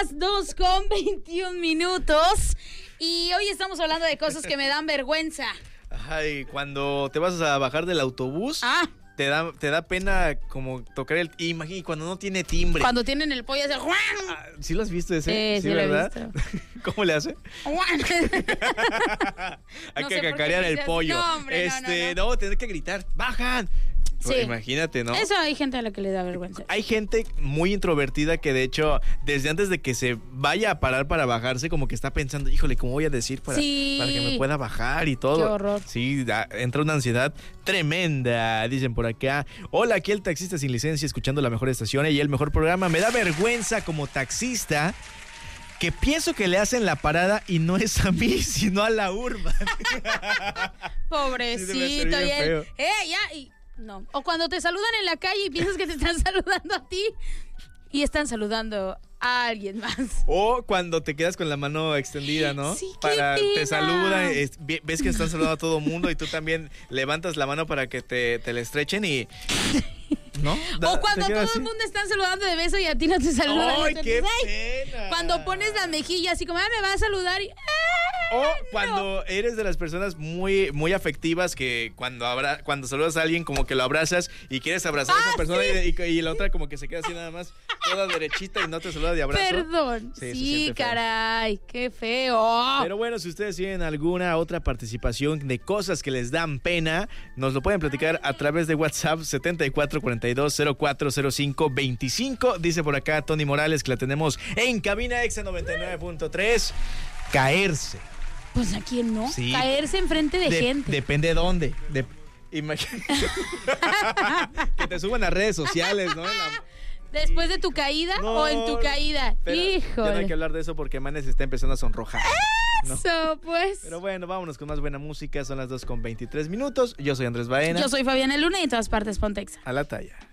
las 2:21. Y hoy estamos hablando de cosas que me dan vergüenza. Ay, cuando te vas a bajar del autobús, te da pena como tocar el... Imagínate, cuando no tiene timbre. Cuando tienen el pollo hace... ¿Sí lo has visto ese? Sí, ¿verdad? lo he visto. ¿Cómo le hace? Hay que cacarear el pollo. No, hombre, no, tener que gritar, ¡bajan! Sí. Imagínate, ¿no? Eso hay gente a la que le da vergüenza. Hay gente muy introvertida que de hecho, desde antes de que se vaya a parar para bajarse, como que está pensando, híjole, ¿cómo voy a decir para que me pueda bajar y todo? Qué horror. Sí, entra una ansiedad tremenda, dicen por acá. Hola, aquí el taxista sin licencia, escuchando la mejor estación y el mejor programa. Me da vergüenza como taxista que pienso que le hacen la parada y no es a mí, sino a la Urban. Pobrecito. Sí, y él, no. O cuando te saludan en la calle y piensas que te están saludando a ti y están saludando a alguien más. O cuando te quedas con la mano extendida, ¿no? Sí, te saludan, ves que están saludando a todo mundo y tú también levantas la mano para que te la estrechen y... ¿no? O cuando todo el mundo está saludando de beso y a ti no te saludan. ¡Ay, qué pena! Cuando pones la mejilla así como, me va a saludar y... O cuando eres de las personas muy, muy afectivas que cuando saludas a alguien como que lo abrazas y quieres abrazar a esa persona y la otra como que se queda así nada más toda derechita y no te saluda de abrazo. Perdón. Sí, caray, qué feo. Pero bueno, si ustedes tienen alguna otra participación de cosas que les dan pena, nos lo pueden platicar a través de WhatsApp 7442040525. Dice por acá Tony Morales que la tenemos en cabina Exa 99.3. Caerse. Pues a quién no, sí. Caerse enfrente de gente. Depende de dónde. Que te suban a redes sociales, ¿no? ¿Después de tu caída o en tu caída? Híjole. Ya no hay que hablar de eso porque Manes está empezando a sonrojar. Eso, pues. Pero bueno, vámonos con más buena música. Son las 2:23. Yo soy Andrés Baena. Yo soy Fabiana Luna y en todas partes Pontexa. A la talla.